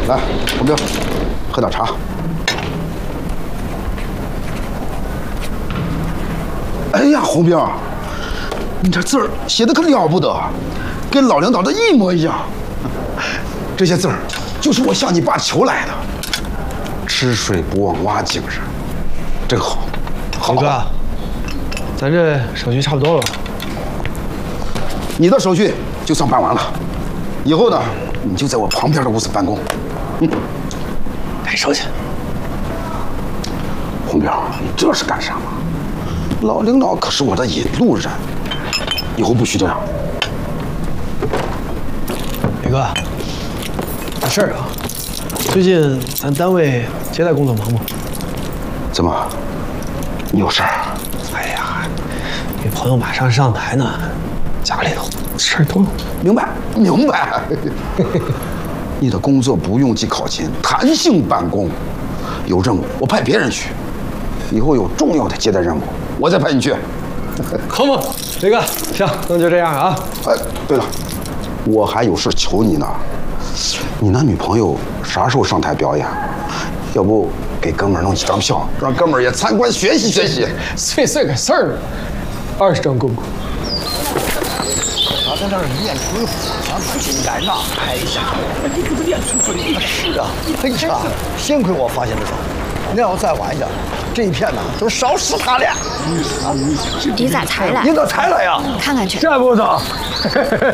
来，红兵，喝点茶。哎呀，红兵，你这字儿写的可了不得，跟老领导的一模一样。这些字儿就是我向你爸求来的。吃水不忘挖精神，真好。好哥，咱这手续差不多了。 你的手续就算办完了，以后呢，你就在我旁边的屋子办公。 该收去。 红兵，你这是干什么？老领导可是我的引路人，以后不许这样。 李哥，有事儿啊？最近咱单位接待工作忙吗？ 怎么？你有事儿？ 哎呀，这朋友马上上台呢，家里头事儿多。 明白，明白。你的工作不用记考勤，弹性办公。有任务我派别人去，以后有重要的接待任务，我再派你去。 好嘛，李哥，行，那就这样啊。 哎，对了，我还有事求你呢。你那女朋友啥时候上台表演？要不给哥们儿弄几张票，让哥们儿也参观学习学习。 碎个事儿，20张够不够？ 他在那儿练功夫，咱不应该呐！哎呀，你怎么练出本领？是啊，哎呀，幸亏我发现的早，那要再晚一点，这一片呐都烧死他了。 你咋才来？ 你咋才来呀？ 看看去。 这不走。